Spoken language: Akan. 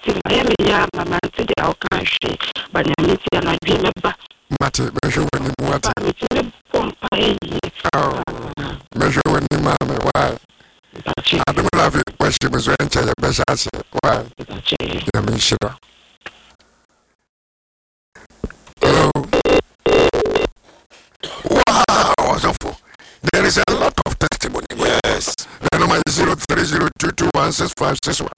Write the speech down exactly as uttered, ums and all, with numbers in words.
meeting. I am here, Mamma, to the Alcanshi, but I meet you and I dream about Matty, measure when you want to pay. Oh, measure when you mammy, why? I don't love it when she was going to your best answer. Why? I mean, sure. Hello. Wow, wonderful. There is a lot of testimony. Yes. The number is zero three zero two two one six five six one.